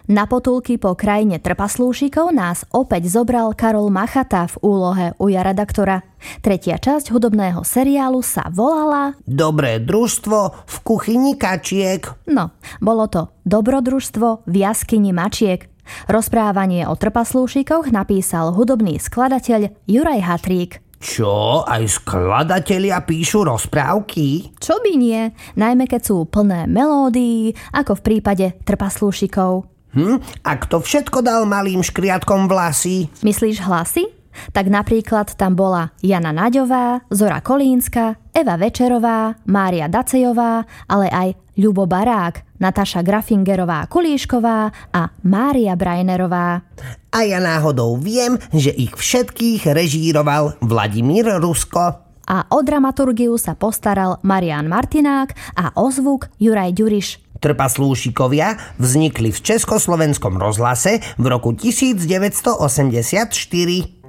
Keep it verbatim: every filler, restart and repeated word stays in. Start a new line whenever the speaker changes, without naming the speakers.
Na potulky po krajine trpaslúšikov nás opäť zobral Karol Machata v úlohe uja redaktora. Tretia časť hudobného seriálu sa volala
Dobré družstvo v kuchyni kačiek.
No, bolo to Dobrodružstvo v jaskyni mačiek. Rozprávanie o trpaslúšikoch napísal hudobný skladateľ Juraj Hatrík.
Čo? Aj skladatelia píšu rozprávky?
Čo by nie, najmä keď sú plné melódií, ako v prípade trpaslúšikov.
Hm? A kto všetko dal malým škriatkom vlasy?
Myslíš hlasy? Tak napríklad tam bola Jana Naďová, Zora Kolínska, Eva Večerová, Mária Dacejová, ale aj Ľubo Barák, Nataša Grafingerová Kulíšková a Mária Brajnerová.
A ja náhodou viem, že ich všetkých režíroval Vladimír Rusko.
A o dramaturgiu sa postaral Marián Martinák a o zvuk Juraj Ďuriš.
Trpaslúšikovia vznikli v Československom rozhlase v roku devätnásť osemdesiatštyri.